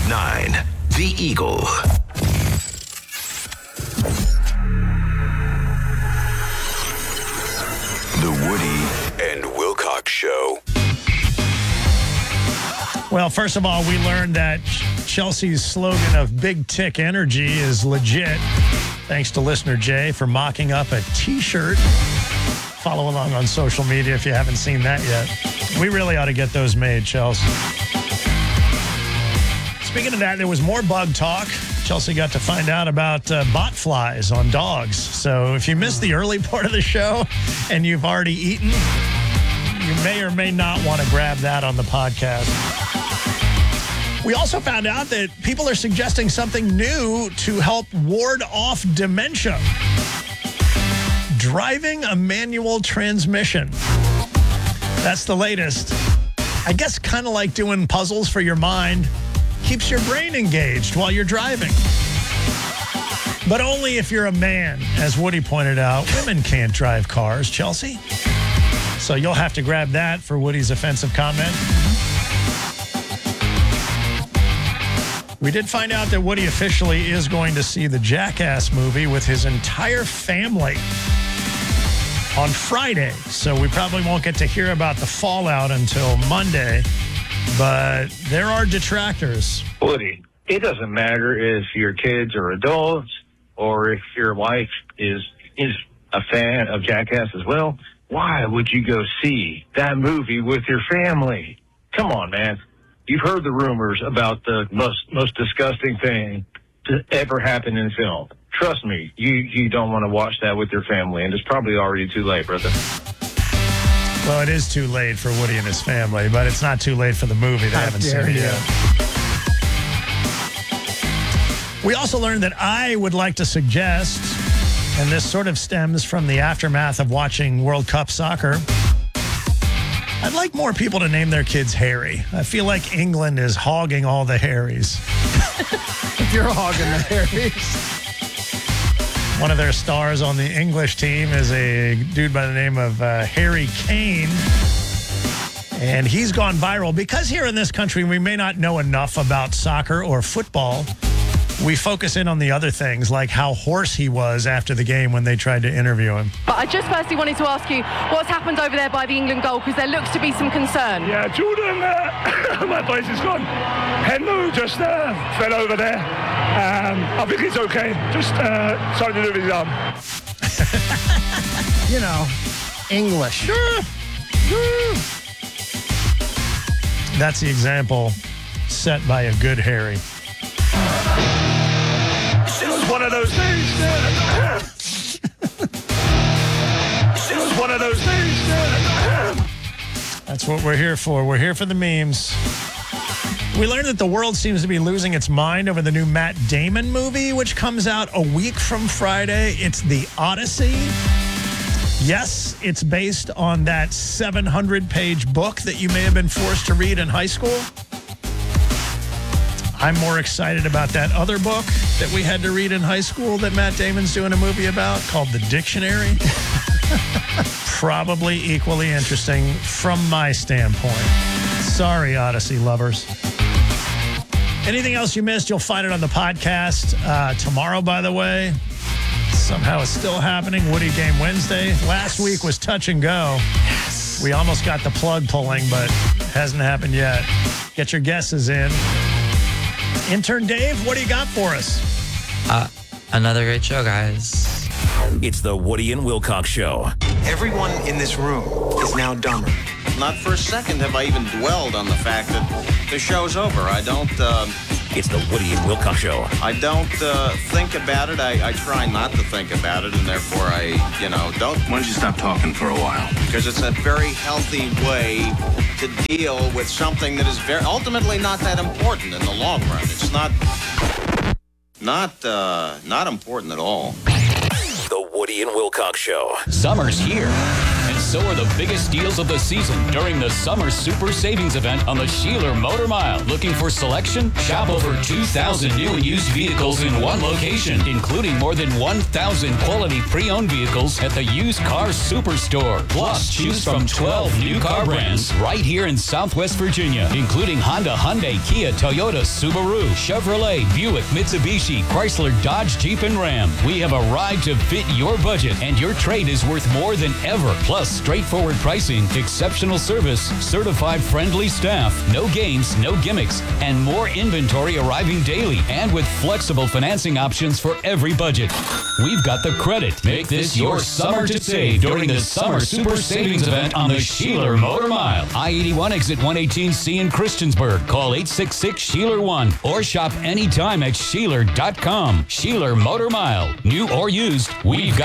101.9 The Eagle. The Woody and Wilcox Show. Well, first of all, we learned that Chelsea's slogan of Big Tick Energy is legit. Thanks to listener Jay for mocking up a T-shirt. Follow along on social media if you haven't seen that yet. We really ought to get those made, Chelsea. Speaking of that, there was more bug talk. Chelsea got to find out about bot flies on dogs. So if you missed the early part of the show and you've already eaten, you may or may not want to grab that on the podcast. We also found out that people are suggesting something new to help ward off dementia. Driving a manual transmission. That's the latest. I guess kind of like doing puzzles for your mind. Keeps your brain engaged while you're driving. But only if you're a man. As Woody pointed out, women can't drive cars, Chelsea. So you'll have to grab that for Woody's offensive comment. We did find out that Woody officially is going to see the Jackass movie with his entire family on Friday. So we probably won't get to hear about the fallout until Monday. But there are detractors. Woody, it doesn't matter if your kids are adults or if your wife is a fan of Jackass as well. Why would you go see that movie with your family? Come on, man. You've heard the rumors about the most disgusting thing to ever happen in film. Trust me, you don't want to watch that with your family, and it's probably already too late, brother. Well, it is too late for Woody and his family, but it's not too late for the movie. They haven't seen it yet. We also learned that I would like to suggest, and this sort of stems from the aftermath of watching World Cup soccer, I'd like more people to name their kids Harry. I feel like England is hogging all the Harrys. If you're hogging the Harrys. One of their stars on the English team is a dude by the name of Harry Kane. And he's gone viral because here in this country, we may not know enough about soccer or football. We focus in on the other things, like how hoarse he was after the game when they tried to interview him. But I just firstly wanted to ask you what's happened over there by the England goal, because there looks to be some concern. Yeah, Jordan, my place is gone. Henlo just fell over there. I think it's okay. Just something to do with his arm. You know, English. That's the example set by a good Harry. It was one of those days. It was one of those days. That's what we're here for. We're here for the memes. We learned that the world seems to be losing its mind over the new Matt Damon movie, which comes out a week from Friday. It's The Odyssey. Yes, it's based on that 700-page book that you may have been forced to read in high school. I'm more excited about that other book that we had to read in high school that Matt Damon's doing a movie about called The Dictionary. Probably equally interesting from my standpoint. Sorry, Odyssey lovers. Anything else you missed, you'll find it on the podcast tomorrow, by the way. Somehow it's still happening. Woody Game Wednesday. Last week was touch and go. Yes. We almost got the plug pulling, but it hasn't happened yet. Get your guesses in. Intern Dave, what do you got for us? Another great show, guys. It's the Woody and Wilcox Show. Everyone in this room is now dumber. Not for a second have I even dwelled on the fact that the show's over. I don't It's the Woody and Wilcox Show. I don't think about it. I try not to think about it, and therefore I, don't. Why don't you stop talking for a while? Because it's a very healthy way to deal with something that is ultimately not that important in the long run. It's not important at all. The Woody and Wilcox Show. Summer's here, and So are the biggest deals of the season during the Summer Super Savings Event on the Sheeler Motor Mile. Looking for selection? Shop over 2,000 new and used vehicles in one location, including more than 1,000 quality pre-owned vehicles at the Used Car Superstore. Plus, choose from 12 new car brands right here in Southwest Virginia, including Honda, Hyundai, Kia, Toyota, Subaru, Chevrolet, Buick, Mitsubishi, Chrysler, Dodge, Jeep, and Ram. We have a ride to fit your budget, and your trade is worth more than ever. Plus, straightforward pricing, exceptional service, certified friendly staff, no games, no gimmicks, and more inventory arriving daily, and with flexible financing options for every budget. We've got the credit. Make this your summer to save during the Summer Super Savings Event on the Sheeler Motor Mile. I-81 exit 118C in Christiansburg. Call 866-SHEELER1 or shop anytime at Sheeler.com. Sheeler Motor Mile. New or used, we've got